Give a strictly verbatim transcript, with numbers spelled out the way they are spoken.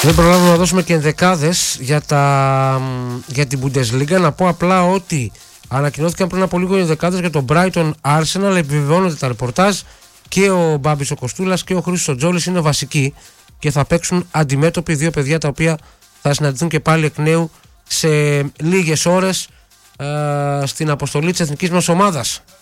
Δεν προλάβουμε να δώσουμε και ενδεκάδες για, τα, για την Bundesliga. Να πω απλά ότι ανακοινώθηκαν πριν από λίγο οι ενδεκάδες για τον Brighton Arsenal. Επιβεβαιώνονται τα ρεπορτάζ και ο Μπάμπης ο Κοστούλας και ο Χρήστος ο Τζόλης είναι βασικοί και θα παίξουν αντιμέτωποι, δύο παιδιά τα οποία θα συναντηθούν και πάλι εκ νέου σε λίγες ώρες ε, στην αποστολή της εθνικής μας ομάδας.